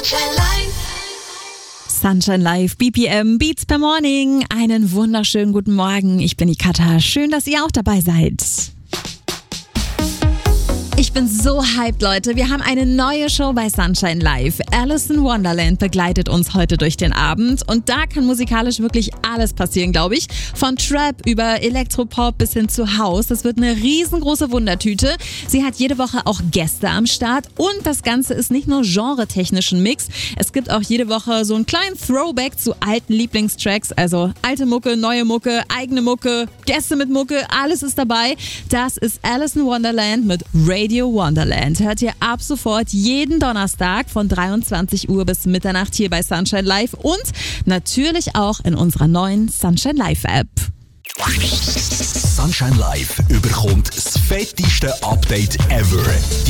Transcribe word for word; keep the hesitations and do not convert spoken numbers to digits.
Sunshine Live, B P M, Beats per Morning. Einen wunderschönen guten Morgen. Ich bin die Katha. Schön, dass ihr auch dabei seid. Ich bin so hyped, Leute. Wir haben eine neue Show bei Sunshine Live. Alice in Wonderland begleitet uns heute durch den Abend. Und da kann musikalisch wirklich alles passieren, glaube ich. Von Trap über Elektropop bis hin zu House. Das wird eine riesengroße Wundertüte. Sie hat jede Woche auch Gäste am Start. Und das Ganze ist nicht nur genretechnischen Mix. Es gibt auch jede Woche so einen kleinen Throwback zu alten Lieblingstracks. Also alte Mucke, neue Mucke, eigene Mucke, Gäste mit Mucke. Alles ist dabei. Das ist Alice in Wonderland mit Radio Wonderland. Hört ihr ab sofort jeden Donnerstag von dreiundzwanzig Uhr bis Mitternacht hier bei Sunshine Live und natürlich auch in unserer neuen Sunshine Live App. Sunshine Live überkommt das fetteste Update ever.